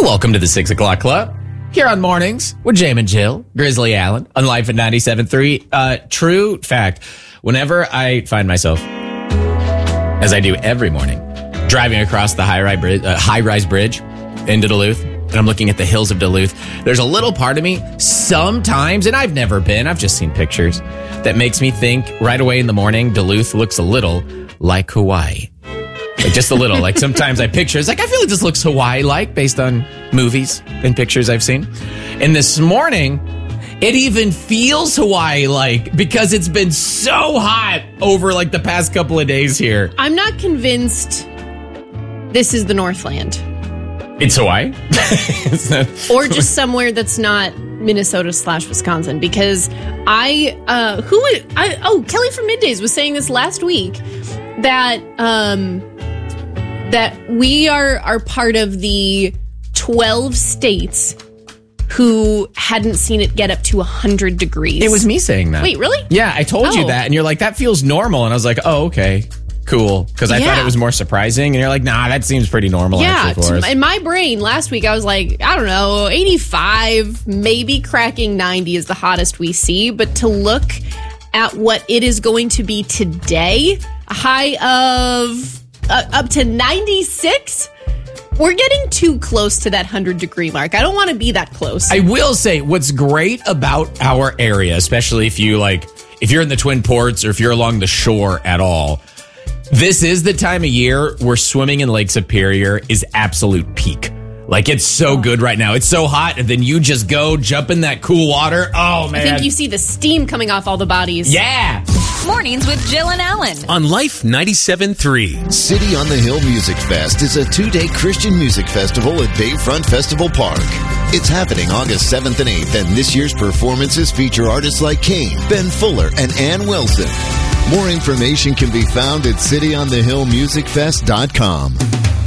Welcome to the 6 o'clock club. Here on mornings with Jam and Jill, Grizzly Allen, on Life at 97.3. True fact, whenever I find myself, as I do every morning, driving across the high-rise bridge into Duluth, and I'm looking at the hills of Duluth, there's a little part of me sometimes, and I've never been, I've just seen pictures, that makes me think right away in the morning, Duluth looks a little like Hawaii. Like just a little. Like sometimes I picture, it's like, I feel like this looks Hawaii-like based on movies and pictures I've seen. And this morning, it even feels Hawaii-like because it's been so hot over like the past couple of days here. I'm not convinced this is the Northland. It's Hawaii? Or just somewhere that's not Minnesota/Wisconsin, because Kelly from Middays was saying this last week that that we are part of the 12 states who hadn't seen it get up to 100 degrees. It was me saying that. Wait, really? Yeah, I told you that, and you're like, that feels normal, and I was like, oh, okay. Cool, because I thought it was more surprising, and you're like, nah, that seems pretty normal actually for us. In my brain, last week, I was like, I don't know, 85, maybe cracking 90 is the hottest we see, but to look at what it is going to be today, a high of up to 96, we're getting too close to that 100-degree mark. I don't want to be that close. I will say, what's great about our area, especially if you're in the Twin Ports or if you're along the shore at all, this is the time of year where swimming in Lake Superior is absolute peak. Like, it's so good right now. It's so hot, and then you just go jump in that cool water. Oh, man. I think you see the steam coming off all the bodies. Yeah. Mornings with Jill and Allen on Life 97.3. City on the Hill Music Fest is a 2-day Christian music festival at Bayfront Festival Park. It's happening August 7th and 8th, and this year's performances feature artists like Kane, Ben Fuller, and Ann Wilson. More information can be found at cityonthehillmusicfest.com.